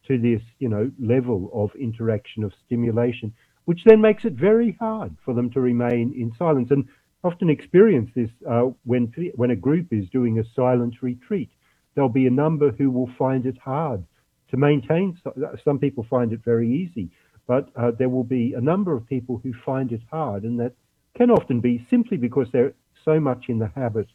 to this, level of interaction, of stimulation, which then makes it very hard for them to remain in silence. And often experience this when a group is doing a silent retreat. There'll be a number who will find it hard to maintain. Some people find it very easy, but there will be a number of people who find it hard, and that can often be simply because they're so much in the habit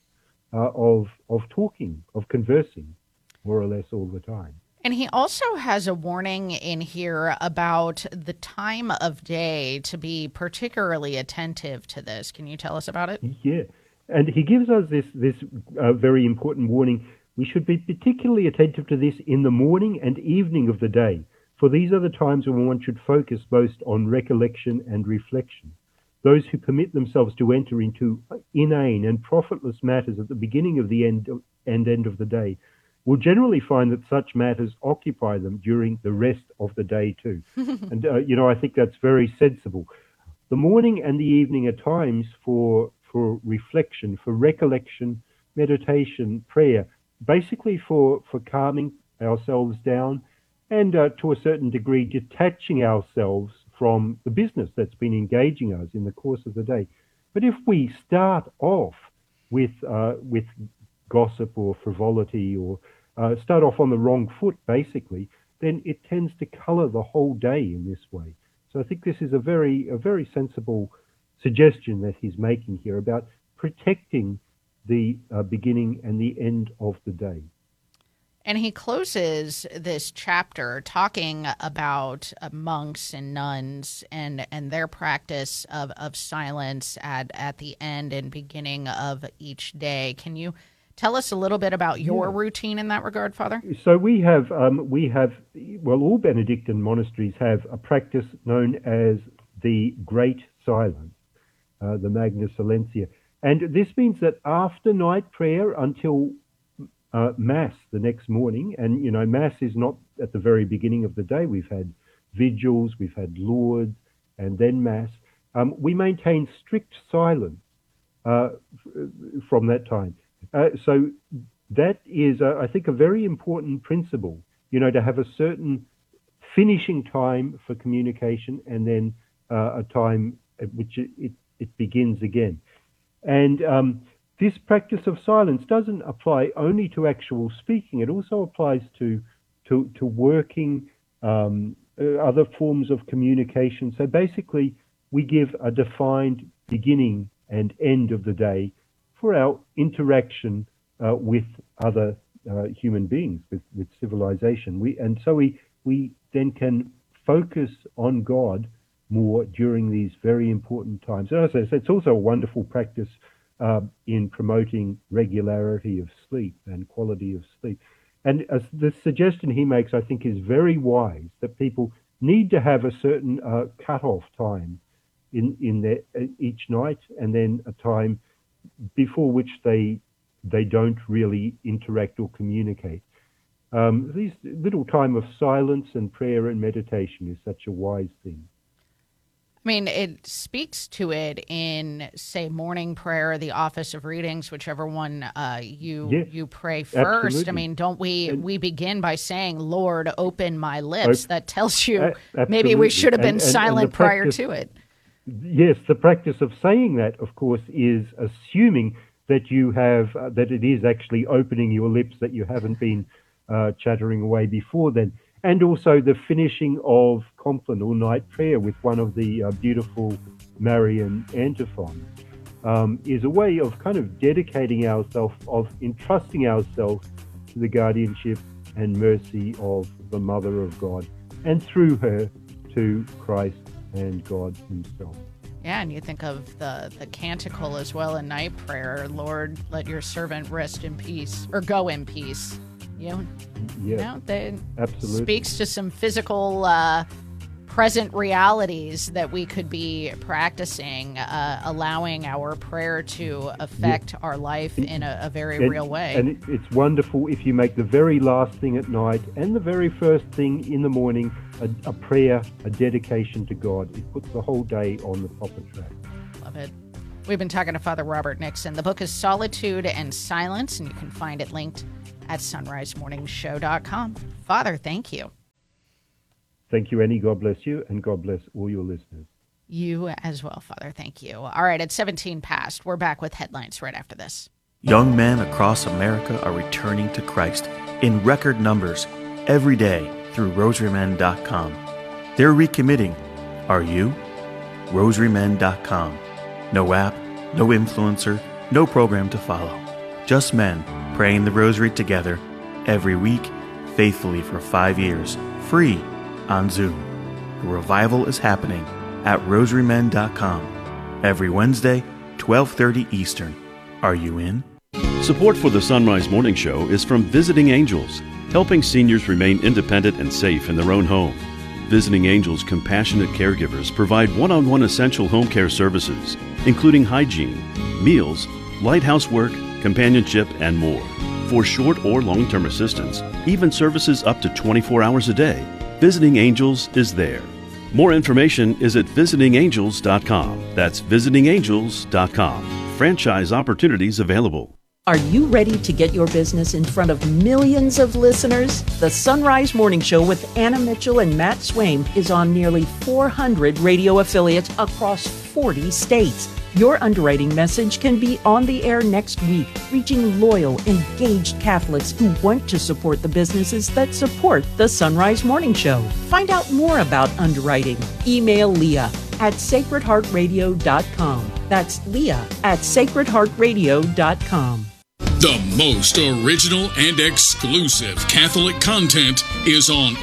of talking, of conversing, more or less all the time. And he also has a warning in here about the time of day to be particularly attentive to this. Can you tell us about it? Yeah, and he gives us this very important warning. We should be particularly attentive to this in the morning and evening of the day, for these are the times when one should focus most on recollection and reflection. Those who permit themselves to enter into inane and profitless matters at the beginning of the end of the day will generally find that such matters occupy them during the rest of the day too. And, I think that's very sensible. The morning and the evening are times for reflection, for recollection, meditation, prayer, basically for calming ourselves down and to a certain degree detaching ourselves from the business that's been engaging us in the course of the day. But if we start off with gossip or frivolity or start off on the wrong foot, basically, then it tends to colour the whole day in this way. So I think this is a very sensible suggestion that he's making here about protecting the beginning and the end of the day. And he closes this chapter talking about monks and nuns and their practice of silence at the end and beginning of each day. Can you tell us a little bit about your routine in that regard, Father? So we have, all Benedictine monasteries have a practice known as the Great Silence, the Magna Silentia. And this means that after night prayer until Mass the next morning, and Mass is not at the very beginning of the day. We've had vigils, we've had Lauds, and then Mass. We maintain strict silence from that time. So that is, I think, a very important principle. To have a certain finishing time for communication, and then a time at which it begins again. And this practice of silence doesn't apply only to actual speaking. It also applies to working, other forms of communication. So basically, we give a defined beginning and end of the day for our interaction with other human beings, with civilization. We then can focus on God more during these very important times. And as I said, it's also a wonderful practice in promoting regularity of sleep and quality of sleep. And as the suggestion he makes, I think, is very wise, that people need to have a certain cut-off time in their each night, and then a time before which they don't really interact or communicate. This little time of silence and prayer and meditation is such a wise thing. I mean, it speaks to it in, say, morning prayer, the office of readings, whichever one you pray first. Absolutely. I mean, don't we begin by saying, Lord, open my lips? That tells you maybe we should have been silent prior to it. Yes, the practice of saying that, of course, is assuming that you have, that it is actually opening your lips, that you haven't been chattering away before then. And also the finishing of Compline or night prayer with one of the beautiful Marian antiphons is a way of kind of dedicating ourselves, of entrusting ourselves to the guardianship and mercy of the Mother of God, and through her to Christ and God himself. Yeah, and you think of the canticle as well in night prayer, Lord, let your servant rest in peace, or go in peace. That absolutely speaks to some physical present realities that we could be practicing, allowing our prayer to affect our life in a very real way. And it's wonderful if you make the very last thing at night and the very first thing in the morning a prayer, a dedication to God. It puts the whole day on the proper track. Love it. We've been talking to Father Robert Nixon. The book is Solitude and Silence, and you can find it linked at sunrisemorningshow.com. Father, thank you. Thank you, Annie. God bless you, and God bless all your listeners. You as well, Father. Thank you. All right, it's 17 past. We're back with headlines right after this. Young men across America are returning to Christ in record numbers every day through rosarymen.com. They're recommitting. Are you? rosarymen.com. No app, no influencer, no program to follow. Just men praying the rosary together every week, faithfully for 5 years, free on Zoom. The revival is happening at rosarymen.com every Wednesday, 12:30 Eastern. Are you in? Support for the Sunrise Morning Show is from Visiting Angels, helping seniors remain independent and safe in their own home. Visiting Angels compassionate caregivers provide one-on-one essential home care services, including hygiene, meals, light housework, companionship, and more. For short or long-term assistance, even services up to 24 hours a day, Visiting Angels is there. More information is at visitingangels.com. That's visitingangels.com. Franchise opportunities available. Are you ready to get your business in front of millions of listeners? The Sunrise Morning Show with Anna Mitchell and Matt Swaim is on nearly 400 radio affiliates across 40 states. Your underwriting message can be on the air next week, reaching loyal, engaged Catholics who want to support the businesses that support the Sunrise Morning Show. Find out more about underwriting. Email Leah at sacredheartradio.com. That's Leah at sacredheartradio.com. The most original and exclusive Catholic content is on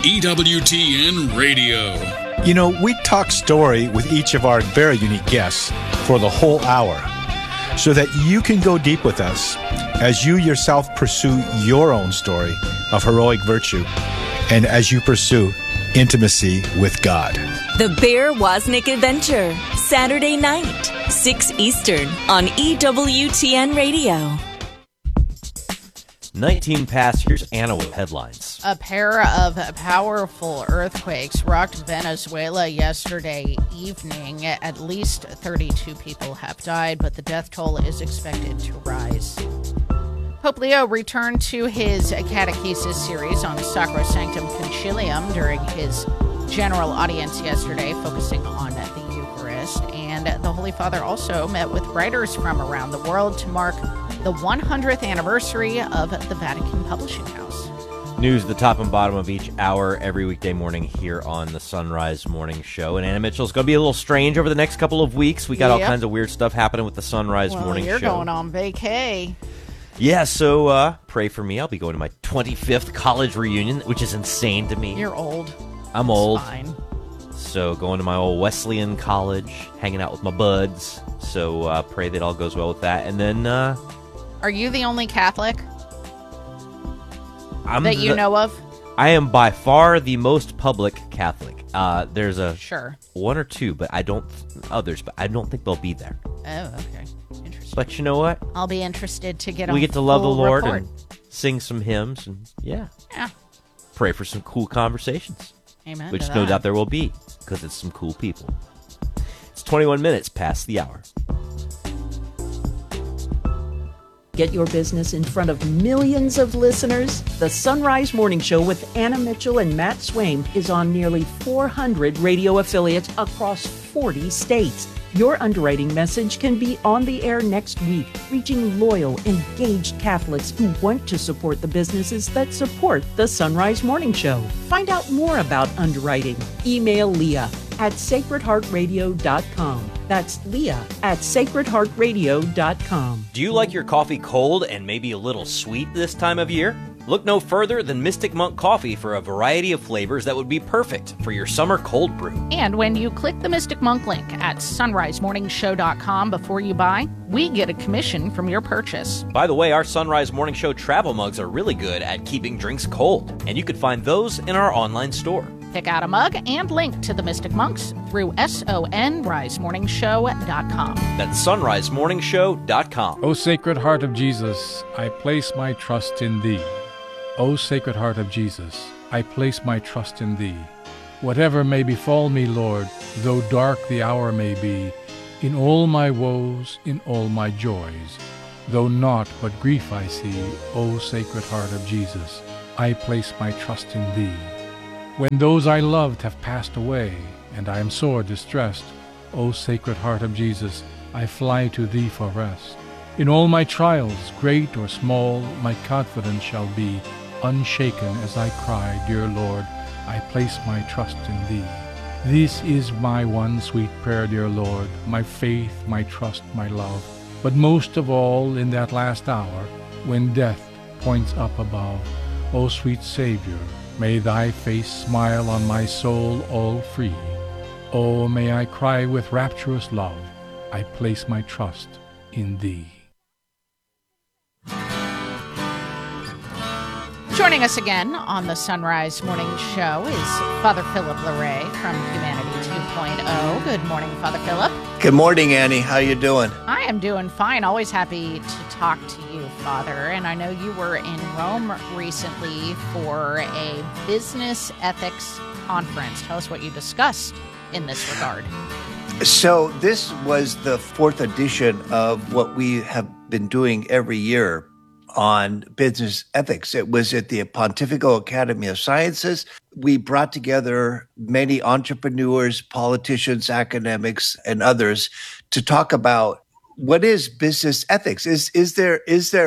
EWTN Radio. You know, we talk story with each of our very unique guests for the whole hour so that you can go deep with us as you yourself pursue your own story of heroic virtue and as you pursue intimacy with God. The Bear Wozniak Adventure, Saturday night, 6 Eastern on EWTN Radio. 19 past, here's Anna with headlines. A pair of powerful earthquakes rocked Venezuela yesterday evening. At least 32 people have died, but the death toll is expected to rise. Pope Leo returned to his catechesis series on Sacrosanctum Concilium during his general audience yesterday, focusing on the Eucharist. And the Holy Father also met with writers from around the world to mark the 100th anniversary of the Vatican Publishing House. News at the top and bottom of each hour every weekday morning here on the Sunrise Morning Show. And Anna Mitchell's going to be a little strange over the next couple of weeks. We got all kinds of weird stuff happening with the Sunrise Morning Show. You're going on vacay. Yeah, so pray for me. I'll be going to my 25th college reunion, which is insane to me. You're old. I'm old. Fine. So going to my old Wesleyan college, hanging out with my buds. So pray that all goes well with that. And then... Are you the only Catholic that you know of? I am by far the most public Catholic. There's a one or two, but I don't think they'll be there. Oh, okay. Interesting. But you know what? I'll be interested to get we get to love the Lord report. and sing some hymns and yeah. Pray for some cool conversations. Amen. Which no doubt there will be because it's some cool people. It's 21 minutes past the hour. Get your business in front of millions of listeners? The Sunrise Morning Show with Anna Mitchell and Matt Swaim is on nearly 400 radio affiliates across 40 states. Your underwriting message can be on the air next week, reaching loyal, engaged Catholics who want to support the businesses that support the Sunrise Morning Show. Find out more about underwriting. Email Leah at sacredheartradio.com. That's Leah at sacredheartradio.com. Do you like your coffee cold and maybe a little sweet this time of year? Look no further than Mystic Monk Coffee for a variety of flavors that would be perfect for your summer cold brew. And when you click the Mystic Monk link at sunrisemorningshow.com before you buy, we get a commission from your purchase. By the way, our Sunrise Morning Show travel mugs are really good at keeping drinks cold, and you can find those in our online store. Pick out a mug and link to the Mystic Monks through sunrisemorningshow.com. That's sunrisemorningshow.com. O Sacred Heart of Jesus, I place my trust in Thee. O Sacred Heart of Jesus, I place my trust in Thee. Whatever may befall me, Lord, though dark the hour may be, in all my woes, in all my joys, though naught but grief I see, O Sacred Heart of Jesus, I place my trust in Thee. When those I loved have passed away, and I am sore distressed, O Sacred Heart of Jesus, I fly to thee for rest. In all my trials, great or small, my confidence shall be unshaken as I cry, Dear Lord, I place my trust in thee. This is my one sweet prayer, dear Lord, my faith, my trust, my love. But most of all, in that last hour, when death points up above, O sweet Savior, may thy face smile on my soul all free. Oh, may I cry with rapturous love, I place my trust in thee. Joining us again on the Sunrise Morning Show is Father Philip Larray from Humanity 2.0. Good morning, Father Philip. Good morning, Annie. How you doing? I am doing fine. Always happy to talk to you, Father. And I know you were in Rome recently for a business ethics conference. Tell us what you discussed in this regard. So this was the 4th edition of what we have been doing every year on business ethics. It was at the Pontifical Academy of Sciences. We brought together many entrepreneurs, politicians, academics, and others to talk about what is business ethics. Is there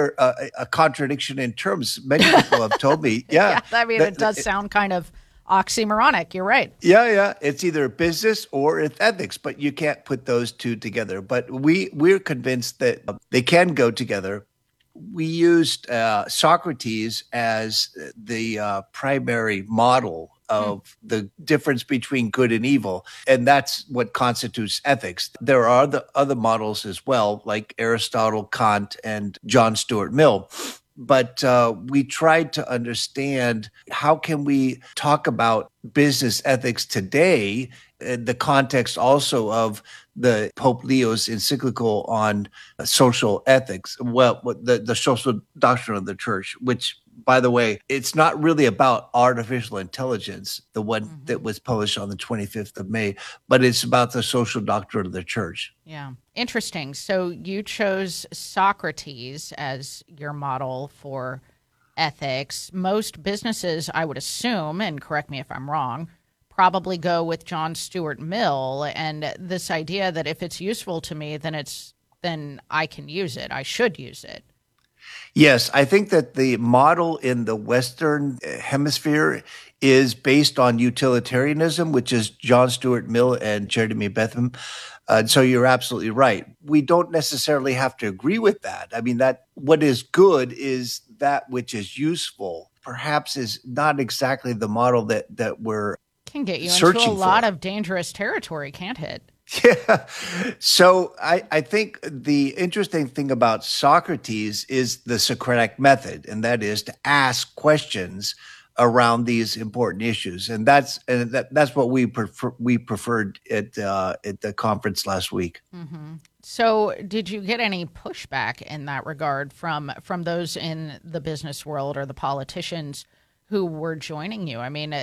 a contradiction in terms? Many people have told me, it does sound kind of oxymoronic. You're right. Yeah. It's either business or it's ethics, but you can't put those two together. But we're convinced that they can go together. We used Socrates as the primary model of the difference between good and evil, and that's what constitutes ethics. There are other models as well, like Aristotle, Kant, and John Stuart Mill. But we tried to understand how can we talk about business ethics today in the context also of the Pope Leo's encyclical on social ethics, the social doctrine of the church, which, by the way, it's not really about artificial intelligence, the one that was published on the 25th of May, but it's about the social doctrine of the church. Yeah. Interesting. So you chose Socrates as your model for ethics. Most businesses, I would assume, and correct me if I'm wrong, probably go with John Stuart Mill and this idea that if it's useful to me, then I can use it. I should use it. Yes, I think that the model in the Western hemisphere is based on utilitarianism, which is John Stuart Mill and Jeremy Bentham. So you're absolutely right. We don't necessarily have to agree with that. I mean, that what is good is that which is useful, perhaps is not exactly the model that we're can get you into a lot of dangerous territory, can't it? Yeah. So I think the interesting thing about Socrates is the Socratic method, and that is to ask questions around these important issues, and that's what we preferred at the conference last week. Mm-hmm. So, did you get any pushback in that regard from those in the business world or the politicians who were joining you? I mean,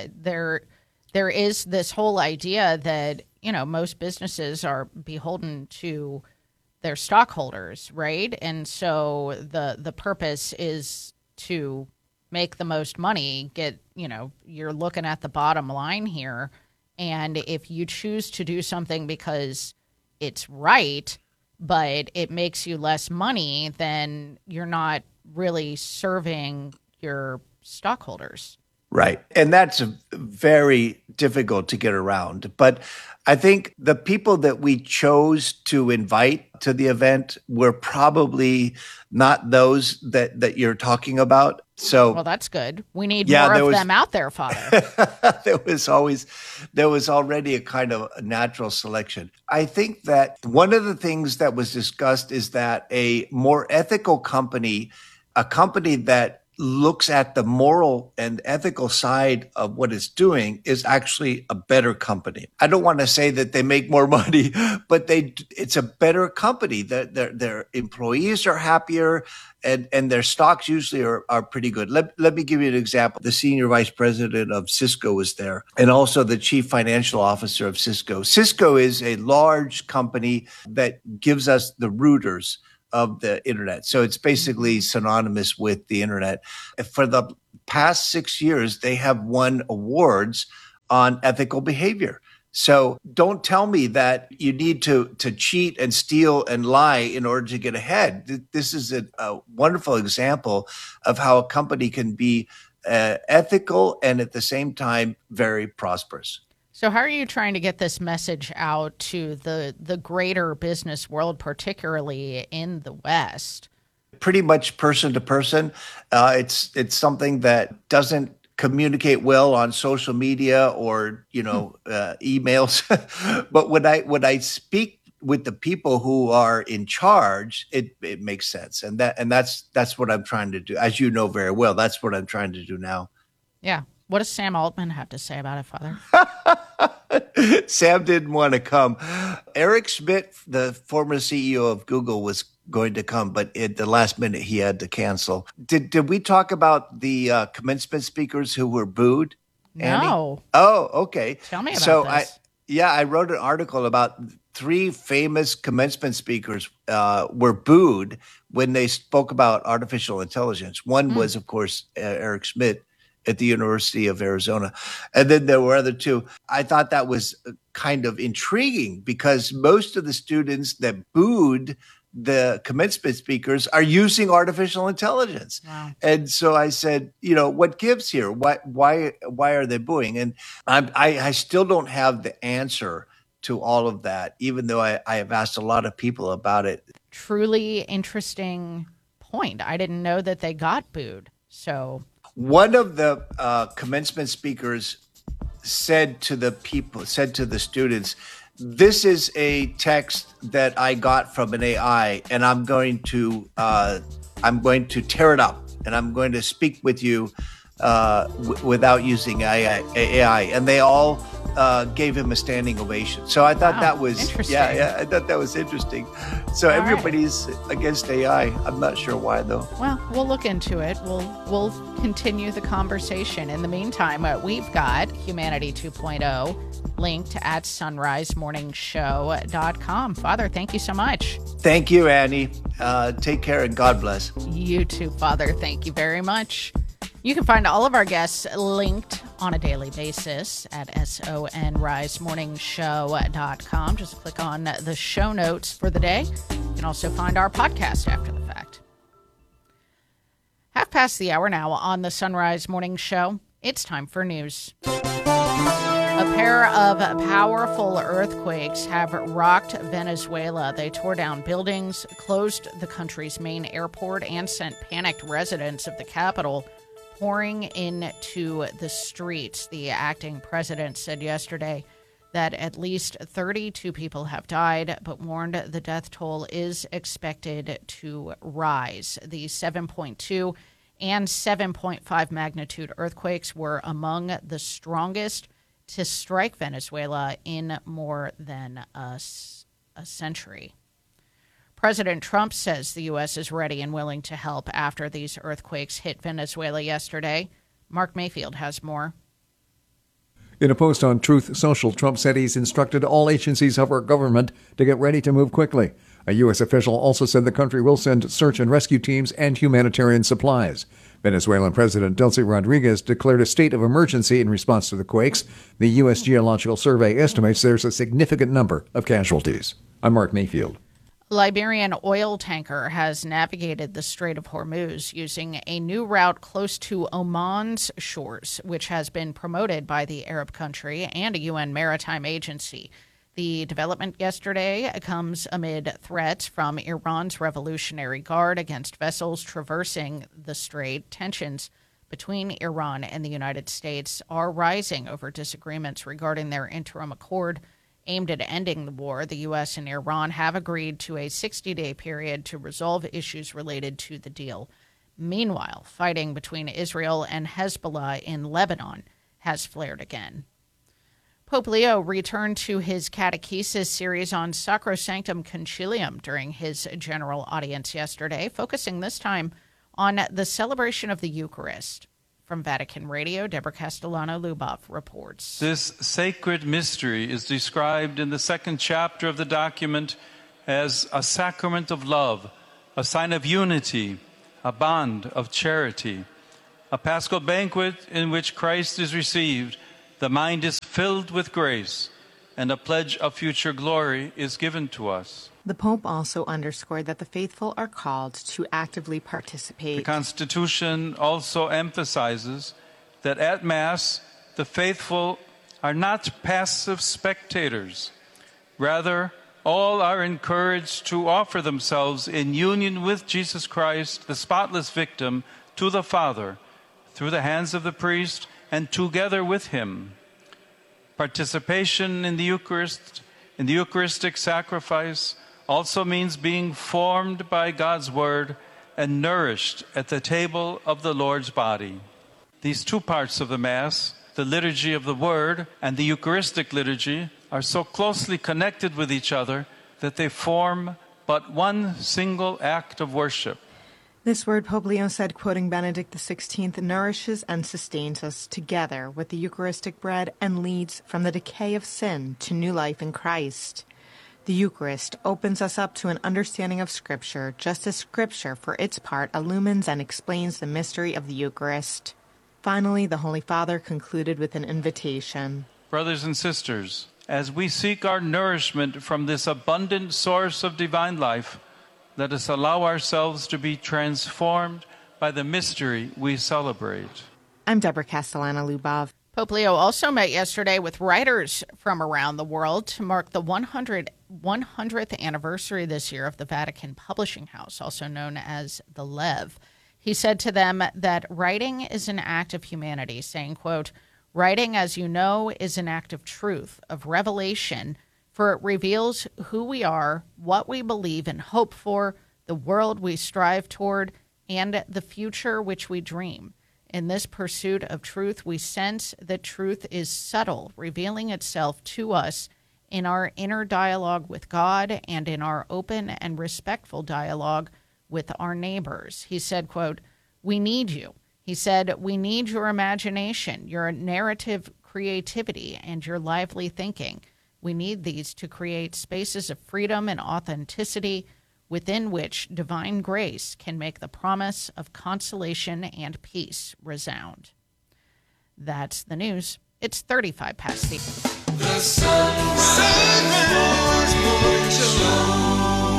there is this whole idea that, most businesses are beholden to their stockholders, right? And so the purpose is to make the most money, you're looking at the bottom line here. And if you choose to do something because it's right, but it makes you less money, then you're not really serving your stockholders. Right. And that's very difficult to get around. But I think the people that we chose to invite to the event were probably not those that you're talking about. So, well, that's good. We need more of them out there, Father. there was already a kind of a natural selection. I think that one of the things that was discussed is that a more ethical company, a company that looks at the moral and ethical side of what it's doing, is actually a better company. I don't want to say that they make more money, but it's a better company. Their employees are happier, and their stocks usually are pretty good. Let me give you an example. The senior vice president of Cisco was there, and also the chief financial officer of Cisco. Cisco is a large company that gives us the routers of the internet. So it's basically synonymous with the internet. For the past 6 years, they have won awards on ethical behavior. So don't tell me that you need to cheat and steal and lie in order to get ahead. This is a wonderful example of how a company can be ethical and at the same time very prosperous. So how are you trying to get this message out to the greater business world, particularly in the West? Pretty much person to person. It's something that doesn't communicate well on social media or emails. But when I speak with the people who are in charge, it makes sense, and that's what I'm trying to do. As you know very well, that's what I'm trying to do now. Yeah. What does Sam Altman have to say about it, Father? Sam didn't want to come. Eric Schmidt, the former CEO of Google, was going to come, but at the last minute he had to cancel. Did we talk about the commencement speakers who were booed? Andy? No. Oh, okay. Tell me about this. I wrote an article about 3 famous commencement speakers were booed when they spoke about artificial intelligence. One was, of course, Eric Schmidt at the University of Arizona. And then there were other 2. I thought that was kind of intriguing because most of the students that booed the commencement speakers are using artificial intelligence. Wow. And so I said, what gives here? Why are they booing? And I still don't have the answer to all of that, even though I have asked a lot of people about it. Truly interesting point. I didn't know that they got booed. So one of the commencement speakers said to the students, "This is a text that I got from an AI, and I'm going to tear it up, and I'm going to speak with you without using AI." And they all gave him a standing ovation. So I thought that was I thought that was interesting. So everybody's against AI. I'm not sure why though. Well, we'll look into it. We'll continue the conversation. In the meantime, we've got Humanity 2.0 linked at sunrisemorningshow.com. Father, thank you so much. Thank you, Annie. Take care and God bless. You too, Father. Thank you very much. You can find all of our guests linked on a daily basis at sonrisemorningshow.com. Just click on the show notes for the day. You can also find our podcast after the fact. 5:30 now on the Sunrise Morning Show. It's time for news. A pair of powerful earthquakes have rocked Venezuela. They tore down buildings, closed the country's main airport, and sent panicked residents of the capital pouring into the streets. The acting president said yesterday that at least 32 people have died, but warned the death toll is expected to rise. The 7.2 and 7.5 magnitude earthquakes were among the strongest to strike Venezuela in more than a century. President Trump says the U.S. is ready and willing to help after these earthquakes hit Venezuela yesterday. Mark Mayfield has more. In a post on Truth Social, Trump said he's instructed all agencies of our government to get ready to move quickly. A U.S. official also said the country will send search and rescue teams and humanitarian supplies. Venezuelan President Delcy Rodriguez declared a state of emergency in response to the quakes. The U.S. Geological Survey estimates there's a significant number of casualties. I'm Mark Mayfield. Liberian oil tanker has navigated the Strait of Hormuz using a new route close to Oman's shores, which has been promoted by the Arab country and a UN maritime agency. The development yesterday comes amid threats from Iran's Revolutionary Guard against vessels traversing the strait. Tensions between Iran and the United States are rising over disagreements regarding their interim accord aimed at ending the war. The U.S. and Iran have agreed to a 60-day period to resolve issues related to the deal. Meanwhile, fighting between Israel and Hezbollah in Lebanon has flared again. Pope Leo returned to his catechesis series on Sacrosanctum Concilium during his general audience yesterday, focusing this time on the celebration of the Eucharist. From Vatican Radio, Deborah Castellano-Lubov reports. This sacred mystery is described in the second chapter of the document as a sacrament of love a sign of unity, a bond of charity. A Paschal banquet in which Christ is received, the mind is filled with grace, and a pledge of future glory is given to us. The Pope also underscored that the faithful are called to actively participate. The Constitution also emphasizes that at Mass, the faithful are not passive spectators. Rather, all are encouraged to offer themselves in union with Jesus Christ, the spotless victim, to the Father, through the hands of the priest, and together with him. Participation in the Eucharist, in the Eucharistic sacrifice, also means being formed by God's Word and nourished at the table of the Lord's body. These two parts of the Mass, the liturgy of the Word and the Eucharistic liturgy, are so closely connected with each other that they form but one single act of worship. This word, Pope Leo said, quoting Benedict XVI, nourishes and sustains us together with the Eucharistic bread and leads from the decay of sin to new life in Christ. The Eucharist opens us up to an understanding of Scripture, just as Scripture, for its part, illumines and explains the mystery of the Eucharist. Finally, the Holy Father concluded with an invitation. Brothers and sisters, as we seek our nourishment from this abundant source of divine life, let us allow ourselves to be transformed by the mystery we celebrate. I'm Deborah Castellana-Lubov. Pope Leo also met yesterday with writers from around the world to mark the 100th anniversary this year of the Vatican Publishing House, also known as the Lev. He said to them that writing is an act of humanity, saying, quote, "Writing, as you know, is an act of truth, of revelation, for it reveals who we are, what we believe and hope for, the world we strive toward, and the future which we dream. In this pursuit of truth, we sense that truth is subtle, revealing itself to us in our inner dialogue with God and in our open and respectful dialogue with our neighbors." He said, quote, "We need you." He said, "We need your imagination, your narrative creativity, and your lively thinking. We need these to create spaces of freedom and authenticity within which divine grace can make the promise of consolation and peace resound." That's the news. It's 35 past the... The Sunrise Morning Show.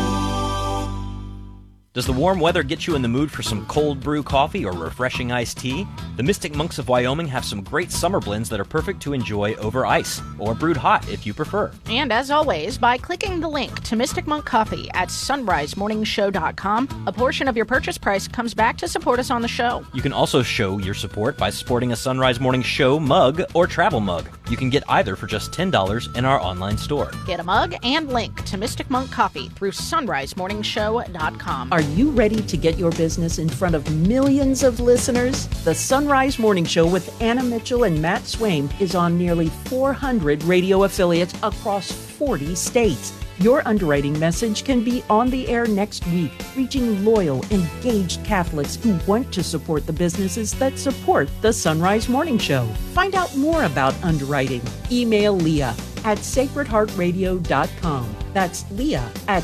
Does the warm weather get you in the mood for some cold brew coffee or refreshing iced tea? The Mystic Monks of Wyoming have some great summer blends that are perfect to enjoy over ice, or brewed hot if you prefer. And as always, by clicking the link to Mystic Monk Coffee at sunrisemorningshow.com, a portion of your purchase price comes back to support us on the show. You can also show your support by supporting a Sunrise Morning Show mug or travel mug. You can get either for just $10 in our online store. Get a mug and link to Mystic Monk Coffee through sunrisemorningshow.com. Are you ready to get your business in front of millions of listeners? The Sunrise Morning Show with Anna Mitchell and Matt Swaim is on nearly 400 radio affiliates across 40 states. Your underwriting message can be on the air next week, reaching loyal, engaged Catholics who want to support the businesses that support the Sunrise Morning Show. Find out more about underwriting. Email Leah at sacredheartradio.com. That's Leah at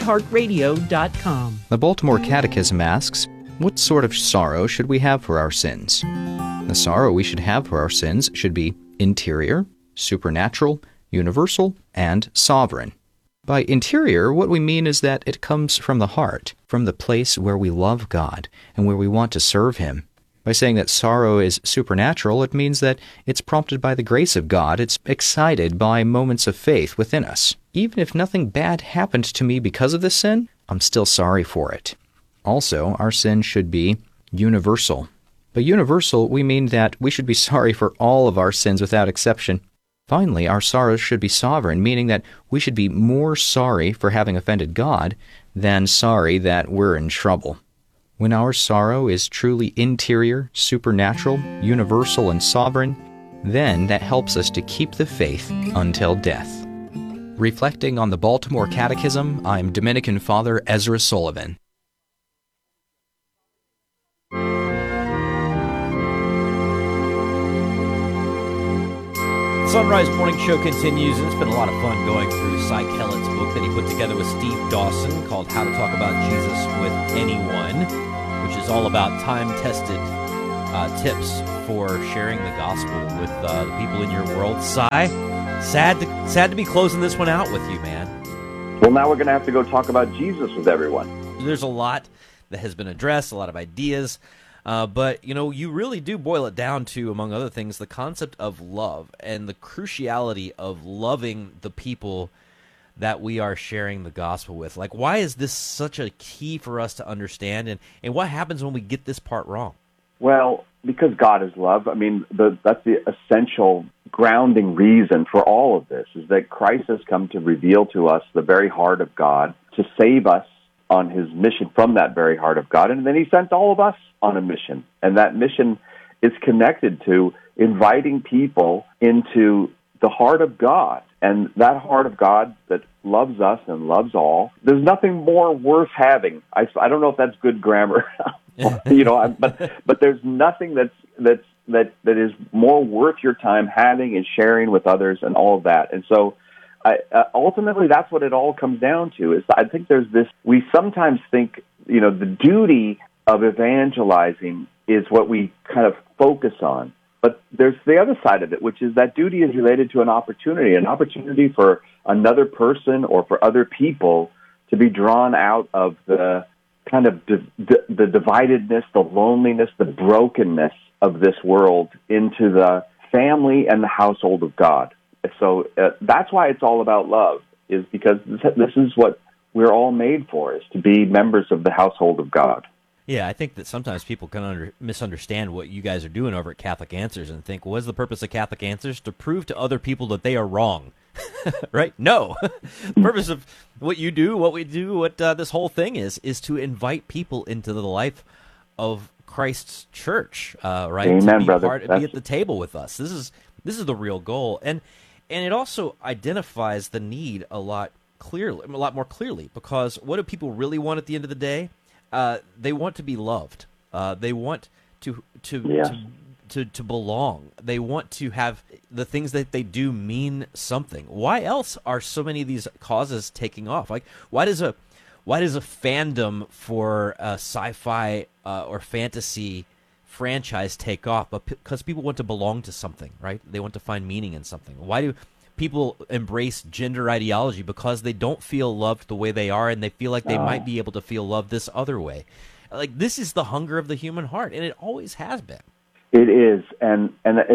sacredheartradio.com. The Baltimore Catechism asks, what sort of sorrow should we have for our sins? The sorrow we should have for our sins should be interior, supernatural, universal, and sovereign. By interior, what we mean is that it comes from the heart, from the place where we love God and where we want to serve Him. By saying that sorrow is supernatural, it means that it's prompted by the grace of God. It's excited by moments of faith within us. Even if nothing bad happened to me because of this sin, I'm still sorry for it. Also, our sin should be universal. By universal, we mean that we should be sorry for all of our sins without exception. Finally, our sorrows should be sovereign, meaning that we should be more sorry for having offended God than sorry that we're in trouble. When our sorrow is truly interior, supernatural, universal, and sovereign, then that helps us to keep the faith until death. Reflecting on the Baltimore Catechism, I'm Dominican Father Ezra Sullivan. Sunrise Morning Show continues, and it's been a lot of fun going through Cy Kellett's book that he put together with Steve Dawson called How to Talk About Jesus with Anyone, which is all about time-tested tips for sharing the gospel with the people in your world. Cy, sad to be closing this one out with you, man. Well, now we're going to have to go talk about Jesus with everyone. There's a lot that has been addressed, a lot of ideas. But, you really do boil it down to, among other things, the concept of love and the cruciality of loving the people that we are sharing the gospel with. Like, why is this such a key for us to understand? And what happens when we get this part wrong? Well, because God is love. I mean, that's the essential grounding reason for all of this, is that Christ has come to reveal to us the very heart of God, to save us on his mission from that very heart of God. And then he sent all of us on a mission. And that mission is connected to inviting people into the heart of God. And that heart of God that loves us and loves all, there's nothing more worth having. I don't know if that's good grammar, but there's nothing that is more worth your time having and sharing with others and all of that. And so ultimately, that's what it all comes down to. Is I think there's this, we sometimes think, the duty of evangelizing is what we kind of focus on. But there's the other side of it, which is that duty is related to an opportunity for another person or for other people to be drawn out of the kind of the dividedness, the loneliness, the brokenness of this world into the family and the household of God. So that's why it's all about love, is because this is what we're all made for, is to be members of the household of God. Yeah, I think that sometimes people can misunderstand what you guys are doing over at Catholic Answers and think, what is the purpose of Catholic Answers? To prove to other people that they are wrong, right? No. The purpose of what you do, what we do, what this whole thing is to invite people into the life of Christ's church, right? Amen, to be brother. Be at the table with us. This is the real goal. And it also identifies the need a lot more clearly, because what do people really want at the end of the day? They want to be loved. They want to belong. They want to have the things that they do mean something. Why else are so many of these causes taking off? Like, why does a fandom for a sci-fi or fantasy franchise take off? Because people want to belong to something, right? They want to find meaning in something. Why do people embrace gender ideology? Because they don't feel loved the way they are, and they feel like they might be able to feel loved this other way. Like, this is the hunger of the human heart, and it always has been. It is, and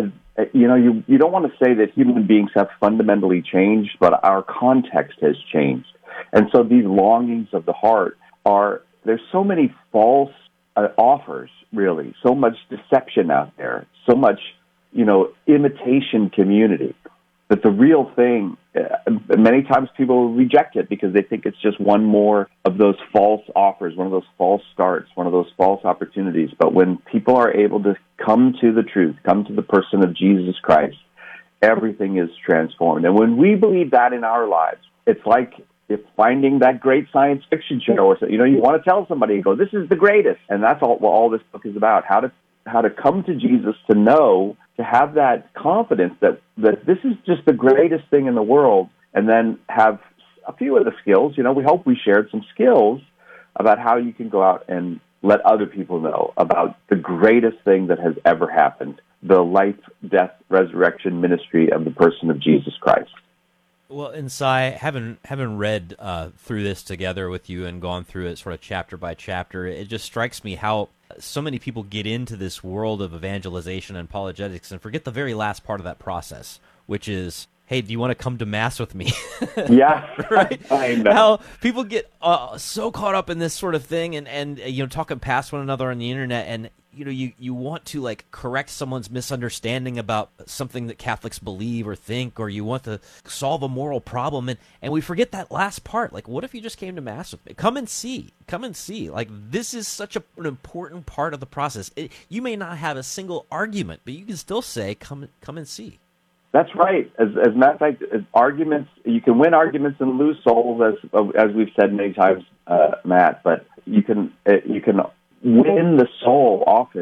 you don't want to say that human beings have fundamentally changed, but our context has changed. And so these longings of the heart there's so many false offers, really, so much deception out there, so much, imitation community, that the real thing, many times people reject it because they think it's just one more of those false offers, one of those false starts, one of those false opportunities. But when people are able to come to the truth, come to the person of Jesus Christ, everything is transformed. And when we believe that in our lives, it's like if finding that great science fiction show, or you want to tell somebody, go, this is the greatest. And that's all this book is about, how to come to Jesus, to know, to have that confidence that this is just the greatest thing in the world, and then have a few of the skills. We hope we shared some skills about how you can go out and let other people know about the greatest thing that has ever happened, the life, death, resurrection ministry of the person of Jesus Christ. Well, and Cy, having read through this together with you and gone through it sort of chapter by chapter, it just strikes me how so many people get into this world of evangelization and apologetics and forget the very last part of that process, which is, hey, do you want to come to Mass with me? Yeah. Right? I know. How people get so caught up in this sort of thing and talking past one another on the internet, and you want to like correct someone's misunderstanding about something that Catholics believe or think, or you want to solve a moral problem, and we forget that last part. Like, what if you just came to Mass with me? Come and see. Like, this is such an important part of the process. You may not have a single argument, but you can still say, come and see. That's right. As a matter of fact, arguments, you can win arguments and lose souls, as we've said many times, Matt. But you can win the soul often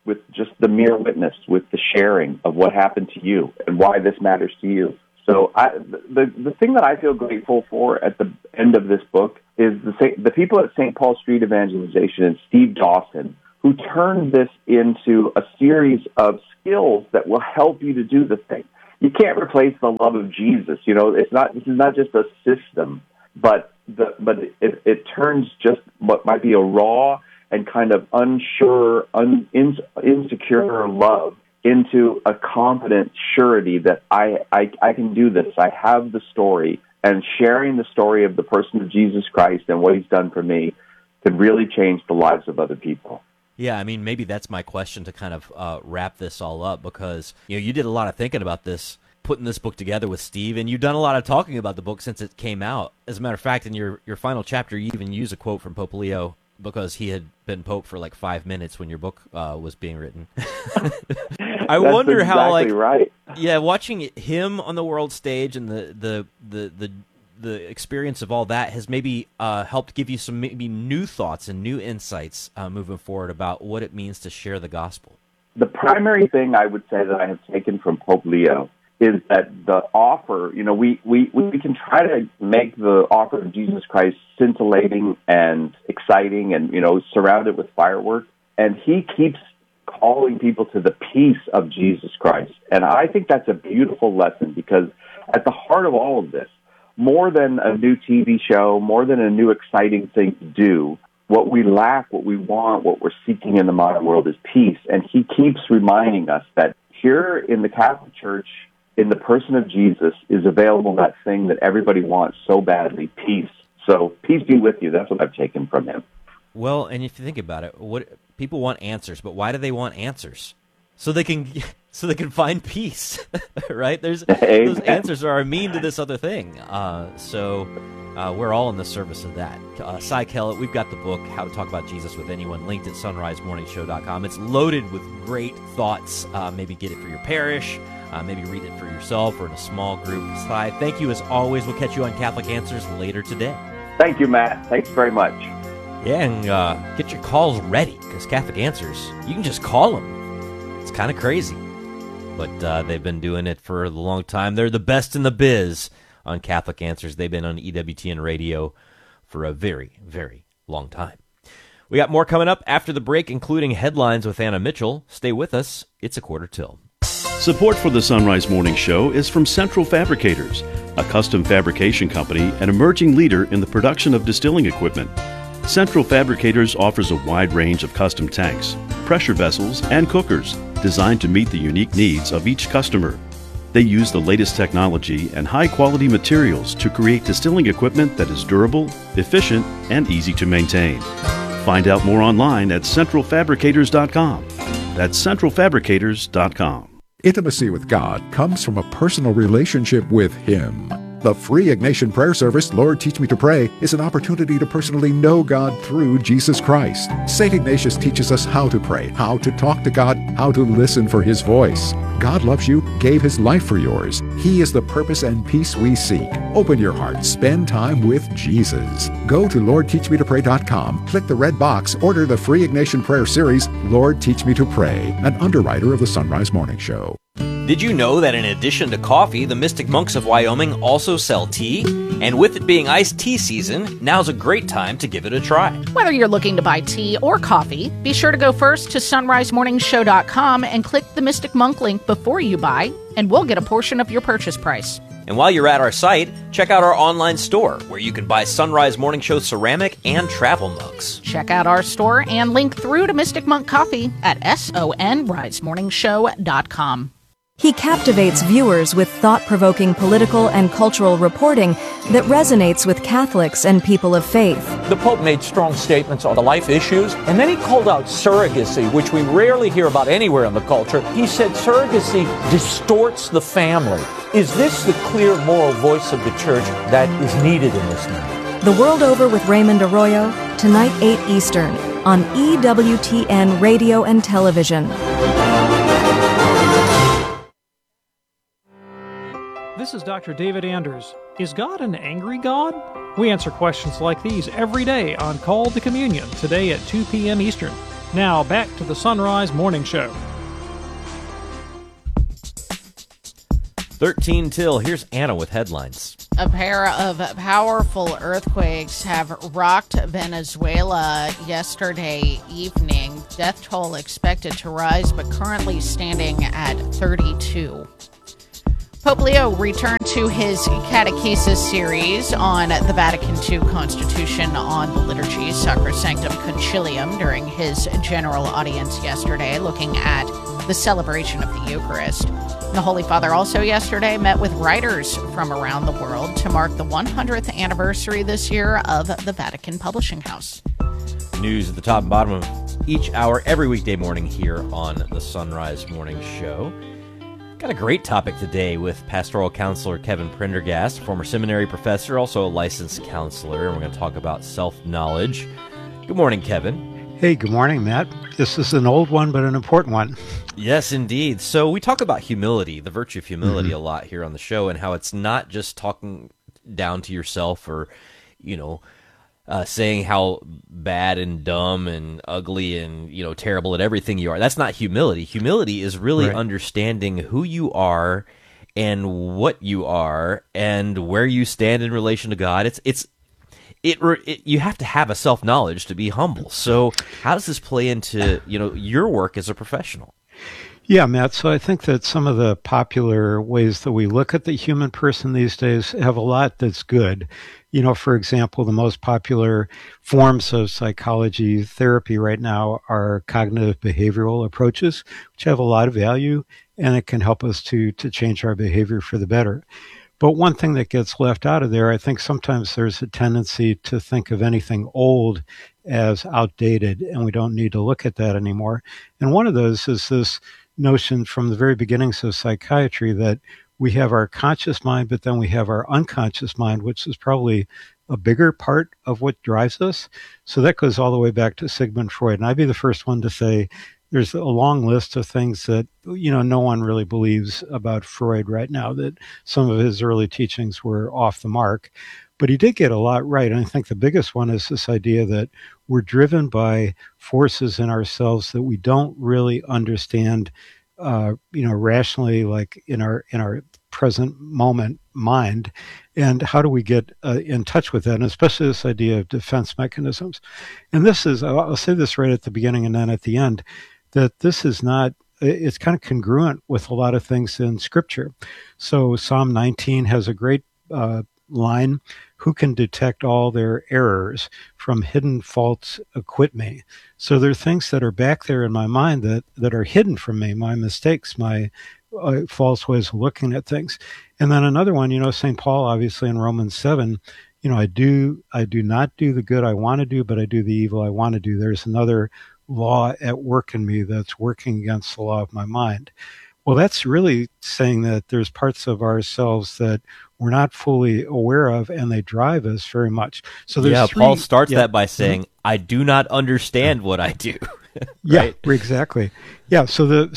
with just the mere witness, with the sharing of what happened to you and why this matters to you. So the thing that I feel grateful for at the end of this book is the people at St. Paul Street Evangelization and Steve Dawson, who turned this into a series of skills that will help you to do the thing. You can't replace the love of Jesus. You know, this is not just a system, but it turns just what might be a raw and kind of unsure, insecure love into a confident surety that I can do this. I have the story, and sharing the story of the person of Jesus Christ and what he's done for me can really change the lives of other people. Yeah, I mean, maybe that's my question to kind of wrap this all up, because you did a lot of thinking about this, putting this book together with Steve, and you've done a lot of talking about the book since it came out. As a matter of fact, in your final chapter, you even use a quote from Pope Leo, because he had been Pope for like 5 minutes when your book was being written. I wonder how, like, right. Yeah, watching him on the world stage and the experience of all that has maybe helped give you some maybe new thoughts and new insights moving forward about what it means to share the gospel. The primary thing I would say that I have taken from Pope Leo is that the offer, we can try to make the offer of Jesus Christ scintillating and exciting and, surrounded with fireworks. And he keeps calling people to the peace of Jesus Christ. And I think that's a beautiful lesson, because at the heart of all of this, more than a new TV show, more than a new exciting thing to do, what we lack, what we want, what we're seeking in the modern world is peace. And he keeps reminding us that here in the Catholic Church, in the person of Jesus, is available that thing that everybody wants so badly, peace. So peace be with you. That's what I've taken from him. Well, and if you think about it, what people want answers, but why do they want answers? So they can find peace, right? Those answers are a mean to this other thing. So we're all in the service of that. Cy Kellett, we've got the book, How to Talk About Jesus with Anyone, linked at sunrisemorningshow.com. It's loaded with great thoughts. Maybe get it for your parish. Maybe read it for yourself or in a small group. Cy, thank you as always. We'll catch you on Catholic Answers later today. Thank you, Matt. Thanks very much. Yeah, and get your calls ready, because Catholic Answers, you can just call them. It's kind of crazy. But they've been doing it for a long time. They're the best in the biz on Catholic Answers. They've been on EWTN Radio for a very, very long time. We got more coming up after the break, including headlines with Anna Mitchell. Stay with us. It's 1:45. Support for the Sunrise Morning Show is from Central Fabricators, a custom fabrication company and emerging leader in the production of distilling equipment. Central Fabricators offers a wide range of custom tanks, pressure vessels, and cookers designed to meet the unique needs of each customer. They use the latest technology and high-quality materials to create distilling equipment that is durable, efficient, and easy to maintain. Find out more online at centralfabricators.com. That's centralfabricators.com. Intimacy with God comes from a personal relationship with Him. The free Ignatian prayer service, Lord Teach Me to Pray, is an opportunity to personally know God through Jesus Christ. St. Ignatius teaches us how to pray, how to talk to God, how to listen for His voice. God loves you, gave His life for yours. He is the purpose and peace we seek. Open your heart, spend time with Jesus. Go to LordTeachMeToPray.com, click the red box, order the free Ignatian prayer series, Lord Teach Me to Pray, an underwriter of the Sunrise Morning Show. Did you know that in addition to coffee, the Mystic Monks of Wyoming also sell tea? And with it being iced tea season, now's a great time to give it a try. Whether you're looking to buy tea or coffee, be sure to go first to sunrisemorningshow.com and click the Mystic Monk link before you buy, and we'll get a portion of your purchase price. And while you're at our site, check out our online store, where you can buy Sunrise Morning Show ceramic and travel mugs. Check out our store and link through to Mystic Monk Coffee at sonrisemorningshow.com. He captivates viewers with thought-provoking political and cultural reporting that resonates with Catholics and people of faith. The Pope made strong statements on the life issues, and then he called out surrogacy, which we rarely hear about anywhere in the culture. He said surrogacy distorts the family. Is this the clear moral voice of the Church that is needed in this moment? The World Over with Raymond Arroyo, tonight 8 Eastern, on EWTN Radio and Television. This is Dr. David Anders. Is God an angry God? We answer questions like these every day on Call to Communion, today at 2 p.m. Eastern. Now back to the Sunrise Morning Show. 13 till. Here's Anna with headlines. A pair of powerful earthquakes have rocked Venezuela yesterday evening. Death toll expected to rise, but currently standing at 32. Pope Leo returned to his catechesis series on the Vatican II Constitution on the Liturgy, Sacrosanctum Concilium, during his general audience yesterday, looking at the celebration of the Eucharist. The Holy Father also yesterday met with writers from around the world to mark the 100th anniversary this year of the Vatican Publishing House. News at the top and bottom of each hour every weekday morning here on the Sunrise Morning Show. Got a great topic today with pastoral counselor Kevin Prendergast, former seminary professor, also a licensed counselor, and we're going to talk about self-knowledge. Good morning, Kevin. Hey, good morning, Matt. This is an old one, but an important one. Yes, indeed. So we talk about humility, the virtue of humility a lot here on the show, and how it's not just talking down to yourself or, saying how bad and dumb and ugly and, terrible at everything you are. That's not humility. Humility is really understanding who you are and what you are and where you stand in relation to God. You have to have a self-knowledge to be humble. So how does this play into, your work as a professional? Yeah, Matt. So I think that some of the popular ways that we look at the human person these days have a lot that's good. For example, the most popular forms of psychology therapy right now are cognitive behavioral approaches, which have a lot of value, and it can help us to change our behavior for the better. But one thing that gets left out of there, I think sometimes there's a tendency to think of anything old as outdated, and we don't need to look at that anymore. And one of those is this notion from the very beginnings of psychiatry that we have our conscious mind, but then we have our unconscious mind, which is probably a bigger part of what drives us. So that goes all the way back to Sigmund Freud. And I'd be the first one to say there's a long list of things that, no one really believes about Freud right now, that some of his early teachings were off the mark. But he did get a lot right. And I think the biggest one is this idea that we're driven by forces in ourselves that we don't really understand rationally, like in our present moment mind, and how do we get in touch with that, and especially this idea of defense mechanisms. And this is, I'll say this right at the beginning and then at the end, that this is not, it's kind of congruent with a lot of things in Scripture. So Psalm 19 has a great line, "Who can detect all their errors? From hidden faults acquit me." So there are things that are back there in my mind that are hidden from me, my mistakes, my false ways of looking at things. And then another one, St. Paul, obviously in Romans 7, I do not do the good I want to do, but I do the evil I want to do. There's another law at work in me that's working against the law of my mind. Well, that's really saying that there's parts of ourselves that we're not fully aware of, and they drive us very much. So there's Paul starts that by saying, I do not understand what I do. Right? Yeah, exactly. Yeah. So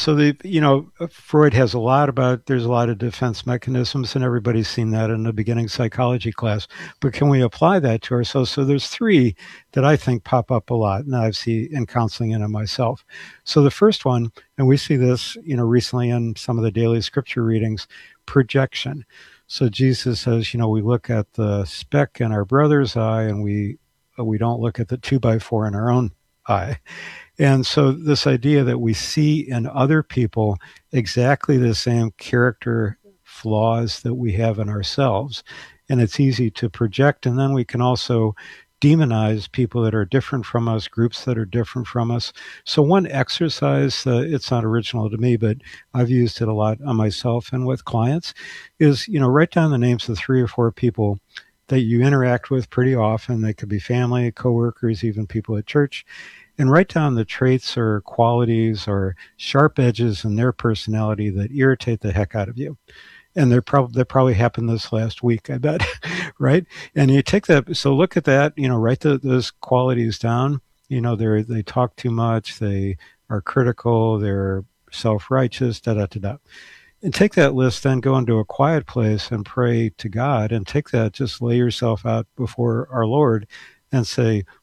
Freud has there's a lot of defense mechanisms, and everybody's seen that in the beginning psychology class. But can we apply that to ourselves? So there's three that I think pop up a lot, and I've seen in counseling and in myself. So the first one, and we see this, recently in some of the daily scripture readings, projection. So Jesus says, we look at the speck in our brother's eye, and we don't look at the 2x4 in our own eye. And so this idea that we see in other people exactly the same character flaws that we have in ourselves, and it's easy to project. And then we can also demonize people that are different from us, groups that are different from us. So one exercise, it's not original to me, but I've used it a lot on myself and with clients, is, write down the names of 3 or 4 people that you interact with pretty often. They could be family, coworkers, even people at church. And write down the traits or qualities or sharp edges in their personality that irritate the heck out of you. And that probably happened this last week, I bet, right? And you take that, so look at that, write those qualities down. They talk too much, they are critical, they're self-righteous, da-da-da-da. And take that list, then go into a quiet place and pray to God, and take that, just lay yourself out before our Lord and say,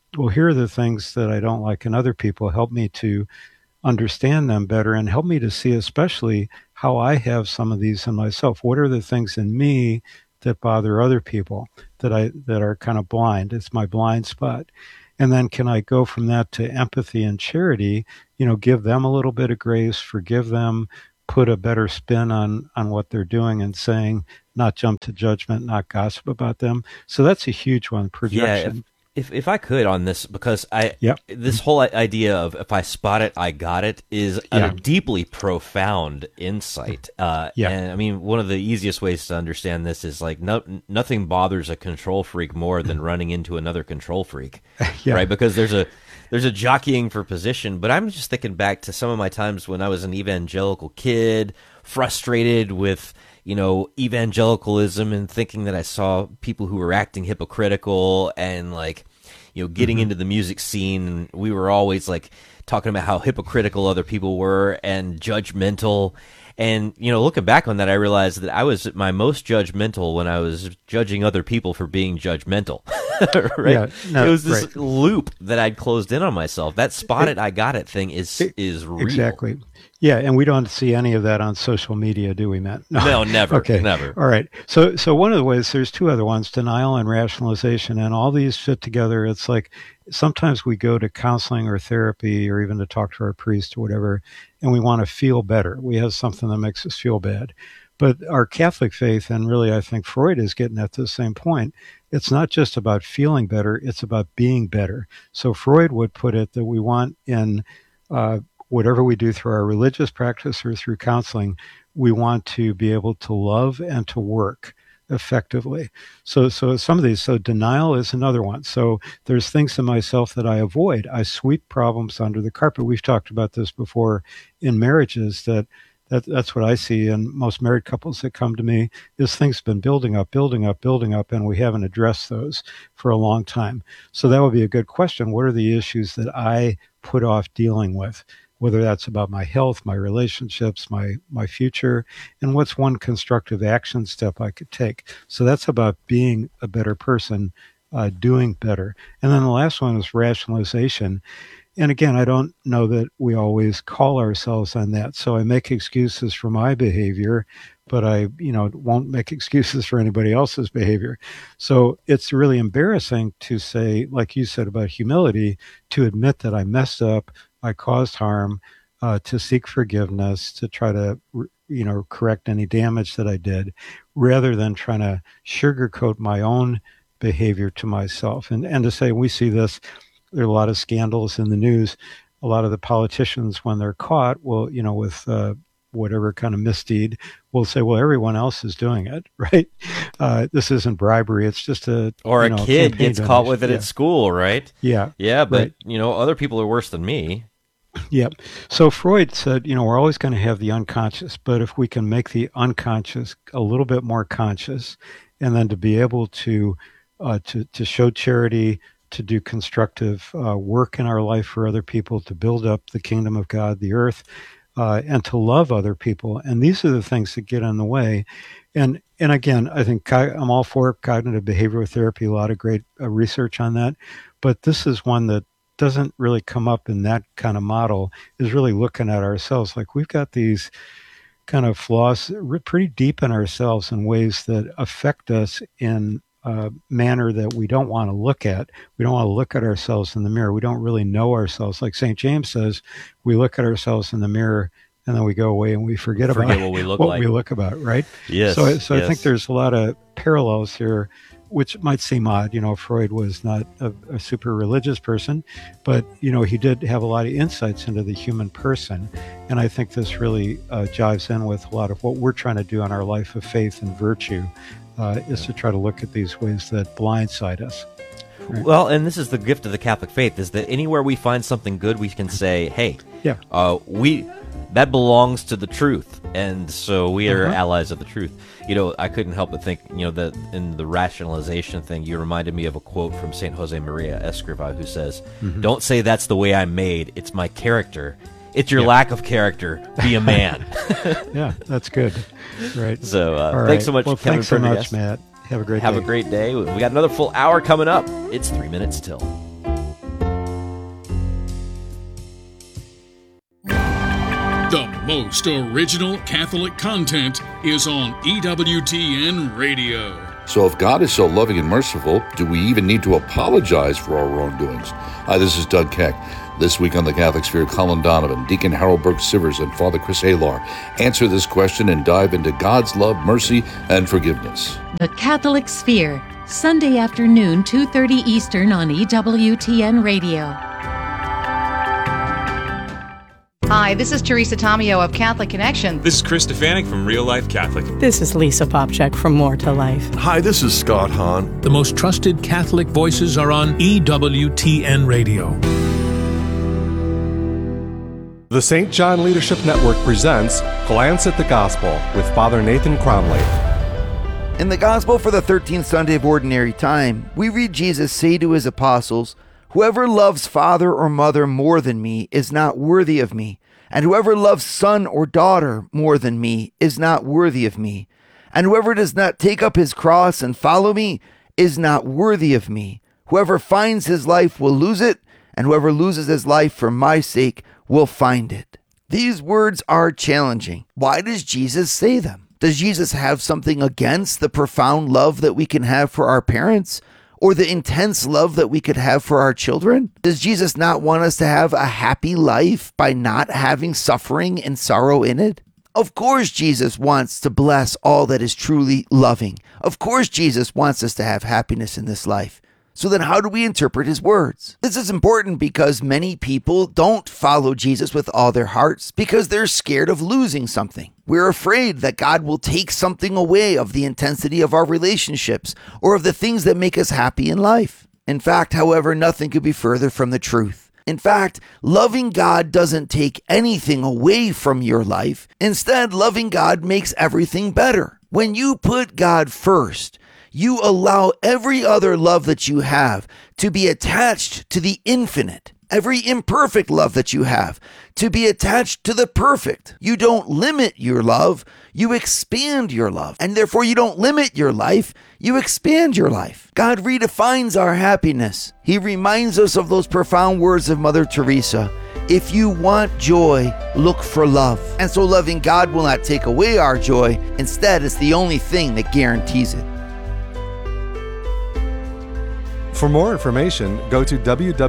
well, here are the things that I don't like in other people. Help me to understand them better and help me to see especially how I have some of these in myself. What are the things in me that bother other people that are kind of blind? It's my blind spot. And then can I go from that to empathy and charity, give them a little bit of grace, forgive them, put a better spin on what they're doing and saying, not jump to judgment, not gossip about them. So that's a huge one, projection. Yeah, if I could on this, because this whole idea of if I spot it, I got it is a deeply profound insight. And I mean, one of the easiest ways to understand this is like nothing bothers a control freak more than running into another control freak, right? Because there's a jockeying for position. But I'm just thinking back to some of my times when I was an evangelical kid, frustrated with evangelicalism and thinking that I saw people who were acting hypocritical and getting into the music scene. And we were always talking about how hypocritical other people were and judgmental. And, looking back on that, I realized that I was at my most judgmental when I was judging other people for being judgmental, right? It was this loop that I'd closed in on myself. That spot it, I got it thing is real. Exactly. Yeah, and we don't see any of that on social media, do we, Matt? No, never. Okay, never. All right. So one of the ways, there's two other ones, denial and rationalization, and all these fit together. It's like sometimes we go to counseling or therapy or even to talk to our priest or whatever, and we want to feel better. We have something that makes us feel bad. But our Catholic faith, and really I think Freud is getting at the same point, it's not just about feeling better, it's about being better. So Freud would put it that we want in whatever we do through our religious practice or through counseling, we want to be able to love and to work effectively. So some of these, denial is another one. So there's things in myself that I avoid. I sweep problems under the carpet. We've talked about this before in marriages, that's what I see in most married couples that come to me, is things have been building up, and we haven't addressed those for a long time. So that would be a good question. What are the issues that I put off dealing with? Whether that's about my health, my relationships, my future, and what's one constructive action step I could take. So that's about being a better person, doing better. And then the last one is rationalization. And again, I don't know that we always call ourselves on that. So I make excuses for my behavior, but I, won't make excuses for anybody else's behavior. So it's really embarrassing to say, like you said about humility, to admit that I messed up, I caused harm, to seek forgiveness, to try to, correct any damage that I did, rather than trying to sugarcoat my own behavior to myself. And to say, we see this, there are a lot of scandals in the news. A lot of the politicians, when they're caught, will, with whatever kind of misdeed, will say, well, everyone else is doing it, right? This isn't bribery. It's just a kid gets caught with it at school, right? Yeah. Yeah, but, other people are worse than me. Yep. So Freud said, we're always going to have the unconscious, but if we can make the unconscious a little bit more conscious, and then to be able to show charity, to do constructive work in our life for other people, to build up the kingdom of God, the earth, and to love other people. And these are the things that get in the way. And again, I think I'm all for cognitive behavioral therapy, a lot of great research on that. But this is one that doesn't really come up in that kind of model, is really looking at ourselves. Like we've got these kind of flaws pretty deep in ourselves in ways that affect us in a manner that we don't want to look at. We don't want to look at ourselves in the mirror. We don't really know ourselves. Like St. James says, we look at ourselves in the mirror and then we go away and we forget about what we look like. We look about, right? Yes. So I think there's a lot of parallels here, which might seem odd. Freud was not a super religious person, but, he did have a lot of insights into the human person. And I think this really jives in with a lot of what we're trying to do in our life of faith and virtue, is to try to look at these ways that blindside us. Right? Well, and this is the gift of the Catholic faith, is that anywhere we find something good, we can say, hey, that belongs to the truth. And so we are allies of the truth. I couldn't help but think, that in the rationalization thing, you reminded me of a quote from St. Jose Maria Escrivá, who says, don't say that's the way I'm made, it's my character. It's your lack of character. Be a man. Yeah, that's good. Right. So thanks so much, Kevin. Thanks so much, Matt. Have a great day. Have a great day. We got another full hour coming up. It's 3 minutes till. Most original Catholic content is on EWTN Radio. So if God is so loving and merciful, do we even need to apologize for our wrongdoings? Hi, this is Doug Keck. This week on the Catholic Sphere, Colin Donovan, Deacon Harold Burke-Sivers, and Father Chris Alar answer this question and dive into God's love, mercy, and forgiveness. The Catholic Sphere, Sunday afternoon, 2:30 Eastern on EWTN Radio. Hi, this is Teresa Tomeo of Catholic Connection. This is Chris Stefanik from Real Life Catholic. This is Lisa Popchak from More to Life. Hi, this is Scott Hahn. The most trusted Catholic voices are on EWTN Radio. The St. John Leadership Network presents Glance at the Gospel with Father Nathan Cromley. In the Gospel for the 13th Sunday of Ordinary Time, we read Jesus say to his apostles, "Whoever loves father or mother more than me is not worthy of me, and whoever loves son or daughter more than me is not worthy of me, and whoever does not take up his cross and follow me is not worthy of me. Whoever finds his life will lose it, and whoever loses his life for my sake will find it." These words are challenging. Why does Jesus say them? Does Jesus have something against the profound love that we can have for our parents? Or the intense love that we could have for our children? Does Jesus not want us to have a happy life by not having suffering and sorrow in it? Of course Jesus wants to bless all that is truly loving. Of course Jesus wants us to have happiness in this life. So then how do we interpret his words? This is important because many people don't follow Jesus with all their hearts because they're scared of losing something. We're afraid that God will take something away of the intensity of our relationships or of the things that make us happy in life. In fact, however, nothing could be further from the truth. In fact, loving God doesn't take anything away from your life. Instead, loving God makes everything better. When you put God first, you allow every other love that you have to be attached to the infinite. Every imperfect love that you have to be attached to the perfect. You don't limit your love, you expand your love. And therefore you don't limit your life, you expand your life. God redefines our happiness. He reminds us of those profound words of Mother Teresa. If you want joy, look for love. And so loving God will not take away our joy. Instead, it's the only thing that guarantees it. For more information, go to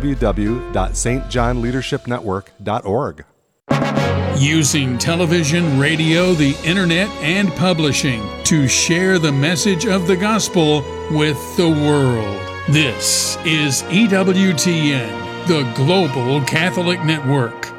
www.stjohnleadershipnetwork.org. Using television, radio, the internet, and publishing to share the message of the gospel with the world. This is EWTN, the Global Catholic Network.